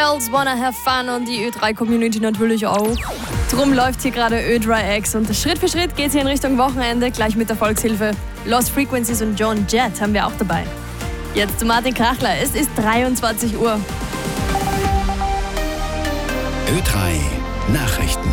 Girls wanna have fun und die Ö3-Community natürlich auch. Drum läuft hier gerade Ö3X und Schritt für Schritt geht's hier in Richtung Wochenende, gleich mit der Volkshilfe. Lost Frequencies und John Jett haben wir auch dabei. Jetzt zu Martin Krachler, es ist 23 Uhr. Ö3 Nachrichten.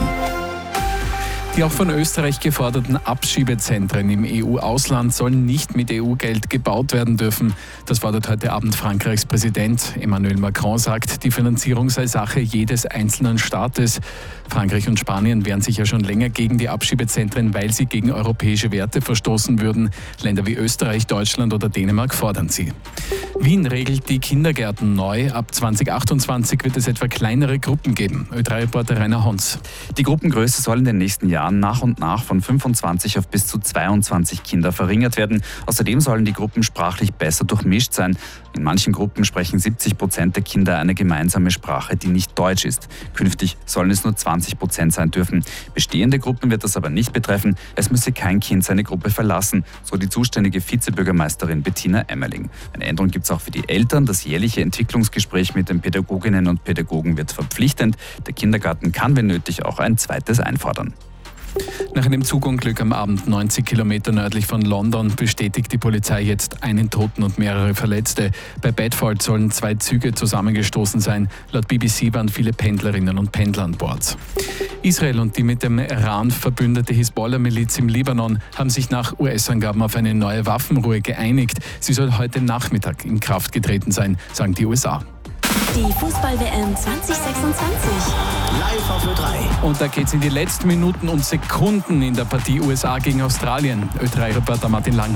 Die auch von Österreich geforderten Abschiebezentren im EU-Ausland sollen nicht mit EU-Geld gebaut werden dürfen. Das fordert heute Abend Frankreichs Präsident. Emmanuel Macron sagt, die Finanzierung sei Sache jedes einzelnen Staates. Frankreich und Spanien wehren sich ja schon länger gegen die Abschiebezentren, weil sie gegen europäische Werte verstoßen würden. Länder wie Österreich, Deutschland oder Dänemark fordern sie. Wien regelt die Kindergärten neu. Ab 2028 wird es etwa kleinere Gruppen geben. Ö3-Reporter Rainer Hons. Die Gruppengröße soll in den nächsten Jahren nach und nach von 25 auf bis zu 22 Kinder verringert werden. Außerdem sollen die Gruppen sprachlich besser durchmischt sein. In manchen Gruppen sprechen 70% der Kinder eine gemeinsame Sprache, die nicht Deutsch ist. Künftig sollen es nur 20% sein dürfen. Bestehende Gruppen wird das aber nicht betreffen. Es müsse kein Kind seine Gruppe verlassen, so die zuständige Vizebürgermeisterin Bettina Emmerling. Eine Änderung gibt es auch für die Eltern. Das jährliche Entwicklungsgespräch mit den Pädagoginnen und Pädagogen wird verpflichtend. Der Kindergarten kann, wenn nötig, auch ein zweites einfordern. Nach einem Zugunglück am Abend 90 Kilometer nördlich von London bestätigt die Polizei jetzt einen Toten und mehrere Verletzte. Bei Bedford sollen 2 Züge zusammengestoßen sein. Laut BBC waren viele Pendlerinnen und Pendler an Bord. Israel und die mit dem Iran verbündete Hisbollah-Miliz im Libanon haben sich nach US-Angaben auf eine neue Waffenruhe geeinigt. Sie soll heute Nachmittag in Kraft getreten sein, sagen die USA. Die Fußball-WM 2026. Live auf Ö3. Und da geht's in die letzten Minuten und Sekunden in der Partie USA gegen Australien. Ö3-Reporter Martin Lang.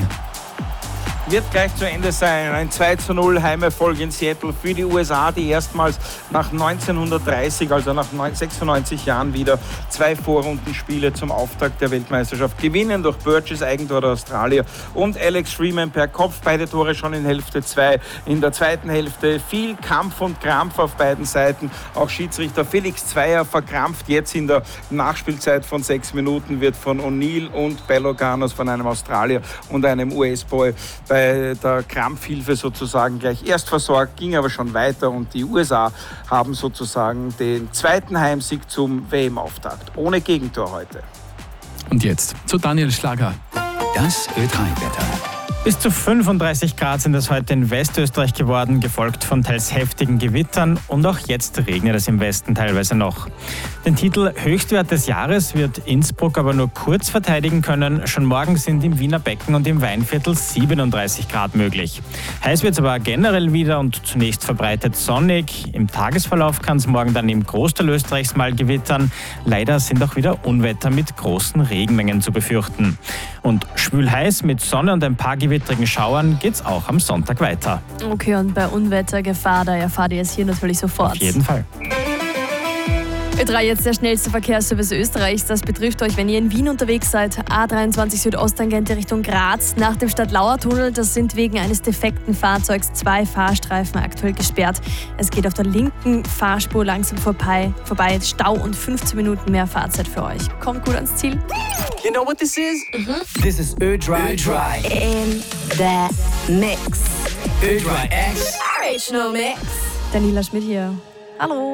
Wird gleich zu Ende sein. Ein 2:0 Heimerfolg in Seattle für die USA, die erstmals nach 1930, also nach 96 Jahren wieder 2 Vorrundenspiele zum Auftakt der Weltmeisterschaft gewinnen. Durch Burgess Eigentor der Australier und Alex Freeman per Kopf. Beide Tore schon in Hälfte 2. In der zweiten Hälfte viel Kampf und Krampf auf beiden Seiten. Auch Schiedsrichter Felix Zweier verkrampft. Jetzt in der Nachspielzeit von 6 Minuten wird von O'Neill und Belloganos, von einem Australier und einem US-Boy, bei der Krampfhilfe sozusagen gleich erst versorgt, ging aber schon weiter und die USA haben sozusagen den zweiten Heimsieg zum WM-Auftakt. Ohne Gegentor heute. Und jetzt zu Daniel Schlager. Das Ö3-Wetter. Bis zu 35 Grad sind es heute in Westösterreich geworden, gefolgt von teils heftigen Gewittern und auch jetzt regnet es im Westen teilweise noch. Den Titel Höchstwert des Jahres wird Innsbruck aber nur kurz verteidigen können. Schon morgen sind im Wiener Becken und im Weinviertel 37 Grad möglich. Heiß wird es aber generell wieder und zunächst verbreitet sonnig. Im Tagesverlauf kann es morgen dann im Großteil Österreichs mal gewittern. Leider sind auch wieder Unwetter mit großen Regenmengen zu befürchten. Und schwül-heiß mit Sonne und ein paar gewittrigen Schauern geht's auch am Sonntag weiter. Okay, und bei Unwettergefahr, da erfahrt ihr es hier natürlich sofort. Auf jeden Fall. Ö3 jetzt der schnellste Verkehrsservice Österreichs. Das betrifft euch, wenn ihr in Wien unterwegs seid. A23 Südosttangente Richtung Graz nach dem Stadtlauer-Tunnel. Das sind wegen eines defekten Fahrzeugs 2 Fahrstreifen aktuell gesperrt. Es geht auf der linken Fahrspur langsam vorbei. Stau und 15 Minuten mehr Fahrzeit für euch. Kommt gut ans Ziel. You know what this is? This is Ö3. In the mix. Ö3X. Original Mix. Daniela Schmidt hier. Hallo.